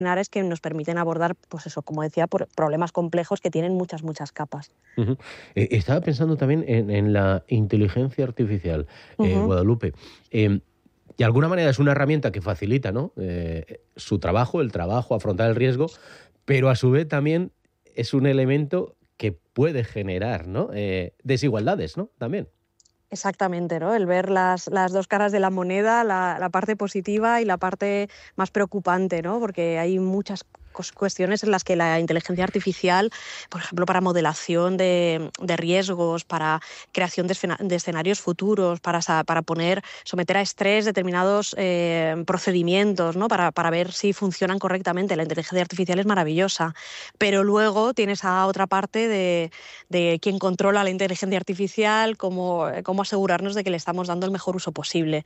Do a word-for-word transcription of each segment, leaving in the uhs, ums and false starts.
que nos permiten abordar, pues eso, como decía, por problemas complejos que tienen muchas, muchas capas. Uh-huh. Eh, estaba pensando también en, en la inteligencia artificial, eh, Uh-huh. Guadalupe. Eh, de alguna manera es una herramienta que facilita, ¿no?, eh, su trabajo, el trabajo, afrontar el riesgo, pero a su vez también es un elemento que puede generar, ¿no?, eh, desigualdades, ¿no?, también. Exactamente, ¿no? El ver las, las dos caras de la moneda, la, la parte positiva y la parte más preocupante, ¿no? Porque hay muchas cuestiones en las que la inteligencia artificial, por ejemplo, para modelación de, de riesgos, para creación de, de escenarios futuros, para, para poner, someter a estrés determinados eh, procedimientos, ¿no? Para, para ver si funcionan correctamente. La inteligencia artificial es maravillosa, pero luego tienes a otra parte de, de quién controla la inteligencia artificial, cómo, cómo asegurarnos de que le estamos dando el mejor uso posible.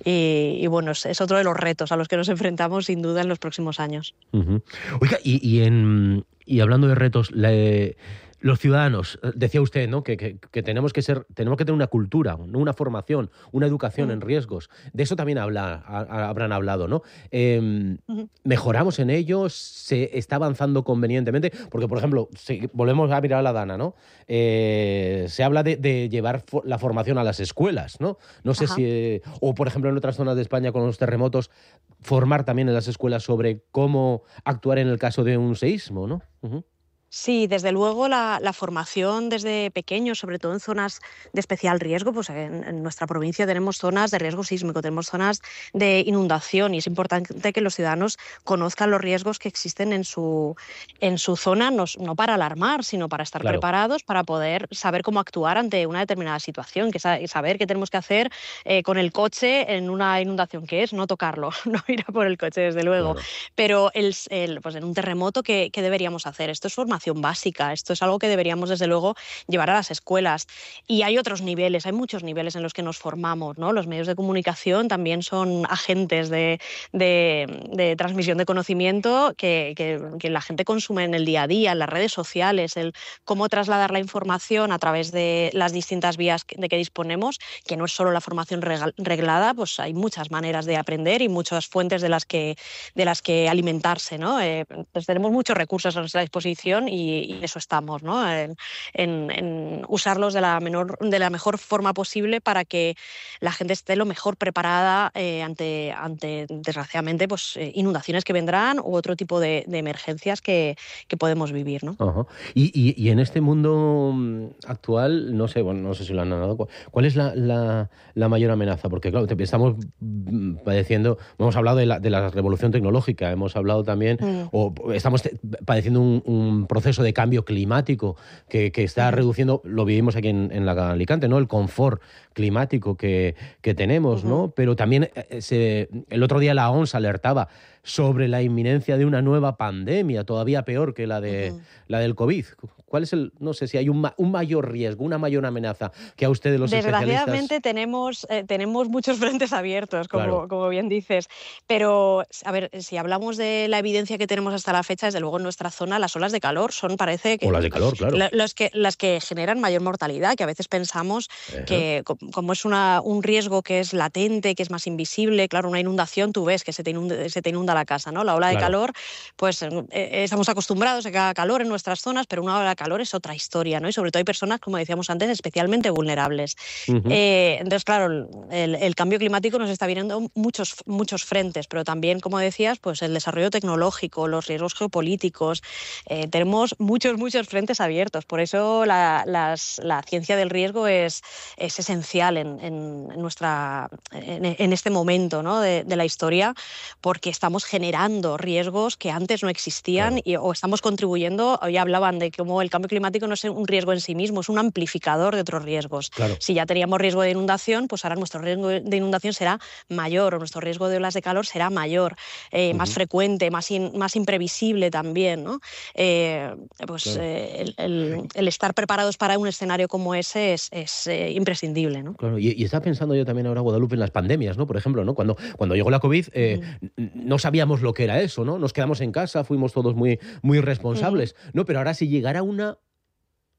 Y, y bueno, es, es otro de los retos a los que nos enfrentamos sin duda en los próximos años. Uh-huh. Oiga, y, y, en, y hablando de retos, la, los ciudadanos, decía usted, ¿no?, que, que, que tenemos que ser, tenemos que tener una cultura, una formación, una educación uh-huh. en riesgos. De eso también habla, a, habrán hablado, ¿no? Eh, uh-huh. ¿Mejoramos en ello? ¿Se está avanzando convenientemente? Porque, por ejemplo, si volvemos a mirar a la Dana, ¿no? Eh, se habla de, de llevar fo- la formación a las escuelas, ¿no? No sé uh-huh. si... Eh, o, por ejemplo, en otras zonas de España con los terremotos, formar también en las escuelas sobre cómo actuar en el caso de un seísmo, ¿no? Uh-huh. Sí, desde luego la, la formación desde pequeños, sobre todo en zonas de especial riesgo, pues en, en nuestra provincia tenemos zonas de riesgo sísmico, tenemos zonas de inundación y es importante que los ciudadanos conozcan los riesgos que existen en su, en su zona, no, no para alarmar, sino para estar claro. preparados, para poder saber cómo actuar ante una determinada situación, que es saber qué tenemos que hacer eh, con el coche en una inundación, que es no tocarlo, no ir a por el coche, desde luego, claro. pero el, el, pues en un terremoto, ¿qué, qué deberíamos hacer? Esto es formación básica. Esto es algo que deberíamos, desde luego, llevar a las escuelas. Y hay otros niveles, hay muchos niveles en los que nos formamos, ¿no? Los medios de comunicación también son agentes de, de, de transmisión de conocimiento que, que, que la gente consume en el día a día, en las redes sociales, el cómo trasladar la información a través de las distintas vías de que disponemos, que no es solo la formación reglada, pues hay muchas maneras de aprender y muchas fuentes de las que, de las que alimentarse, ¿no? Eh, pues tenemos muchos recursos a nuestra disposición y, y eso estamos, ¿no? En, en, en usarlos de la, menor, de la mejor forma posible para que la gente esté lo mejor preparada eh, ante, ante, desgraciadamente, pues, eh, inundaciones que vendrán u otro tipo de, de emergencias que, que podemos vivir, ¿no? Uh-huh. Y, y, y en este mundo actual, no sé, bueno, no sé si lo han dado, ¿cuál es la, la, la mayor amenaza? Porque claro, estamos padeciendo, hemos hablado de la, de la revolución tecnológica, hemos hablado también, mm. o estamos te, padeciendo un, un proceso de cambio climático que, que está uh-huh. reduciendo, lo vivimos aquí en, en la Alicante, ¿no? El confort climático que, que tenemos, uh-huh. ¿no? Pero también se, el otro día la O M S alertaba sobre la inminencia de una nueva pandemia, todavía peor que la de uh-huh. la del COVID. ¿Cuál es el, no sé si hay un, ma- un mayor riesgo, una mayor amenaza que a ustedes los especialistas? Desgraciadamente tenemos, eh, tenemos muchos frentes abiertos, como, claro. como bien dices, pero a ver, si hablamos de la evidencia que tenemos hasta la fecha, desde luego en nuestra zona las olas de calor son, parece que... Olas de calor, claro. La, los que, las que generan mayor mortalidad, que a veces pensamos uh-huh. que como es una, un riesgo que es latente, que es más invisible, claro, una inundación tú ves que se te inunda, se te inunda la casa, ¿no? La ola de claro. calor, pues eh, estamos acostumbrados a que haga calor en nuestras zonas, pero una ola de calor es otra historia, ¿no? Y sobre todo hay personas, como decíamos antes, especialmente vulnerables. Uh-huh. Eh, entonces, claro, el, el cambio climático nos está viniendo muchos, muchos frentes, pero también, como decías, pues el desarrollo tecnológico, los riesgos geopolíticos, eh, tenemos muchos, muchos frentes abiertos. Por eso la, las, la ciencia del riesgo es, es esencial en, en, nuestra, en, en este momento, ¿no? de, de la historia, porque estamos generando riesgos que antes no existían claro. y, o estamos contribuyendo, hoy hablaban de cómo el cambio climático no es un riesgo en sí mismo, es un amplificador de otros riesgos. Claro. Si ya teníamos riesgo de inundación, pues ahora nuestro riesgo de inundación será mayor, o nuestro riesgo de olas de calor será mayor, eh, uh-huh. más frecuente, más, in, más imprevisible también, ¿no? Eh, pues claro. eh, el, el, el estar preparados para un escenario como ese es, es eh, imprescindible, ¿no? Claro, y, y estaba pensando yo también ahora, Guadalupe, en las pandemias, ¿no? Por ejemplo, ¿no? Cuando, cuando llegó la COVID, eh, uh-huh. no sabíamos lo que era eso, ¿no? Nos quedamos en casa, fuimos todos muy, muy responsables, uh-huh. ¿no? Pero ahora si llegara una...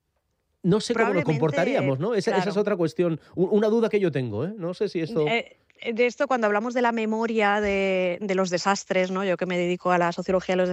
No sé cómo nos comportaríamos, ¿no? Esa, claro. esa es otra cuestión, una duda que yo tengo, ¿eh? No sé si esto... Eh, de esto, cuando hablamos de la memoria de, de los desastres, ¿no? Yo que me dedico a la sociología de los